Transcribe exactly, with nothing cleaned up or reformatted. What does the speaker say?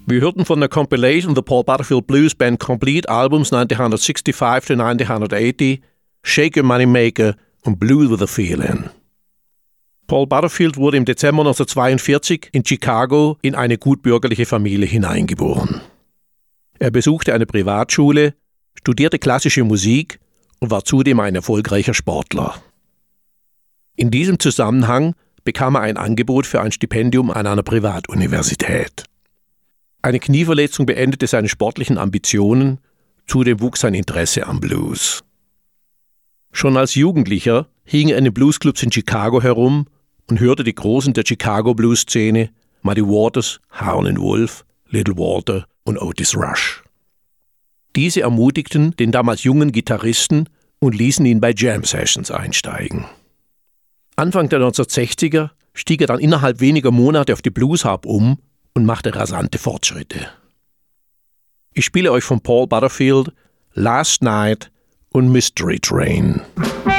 Wir hörten von der Compilation The Paul Butterfield Blues Band Complete Albums neunzehnhundertfünfundsiebzig to neunzehnhundertachtzig, Shake Your Money Maker und Blues with a Feeling. Paul Butterfield wurde im Dezember neunzehnhundertzweiundvierzig in Chicago in eine gutbürgerliche Familie hineingeboren. Er besuchte eine Privatschule, studierte klassische Musik und war zudem ein erfolgreicher Sportler. In diesem Zusammenhang bekam er ein Angebot für ein Stipendium an einer Privatuniversität. Eine Knieverletzung beendete seine sportlichen Ambitionen, zudem wuchs sein Interesse am Blues. Schon als Jugendlicher hing er in den Bluesclubs in Chicago herum und hörte die Großen der Chicago-Blues-Szene, Muddy Waters, Howlin' Wolf, Little Walter und Otis Rush. Diese ermutigten den damals jungen Gitarristen und ließen ihn bei Jam-Sessions einsteigen. Anfang der neunzehnhundertsechziger stieg er dann innerhalb weniger Monate auf die Bluesharp um und machte rasante Fortschritte. Ich spiele euch von Paul Butterfield Last Night und Mystery Train.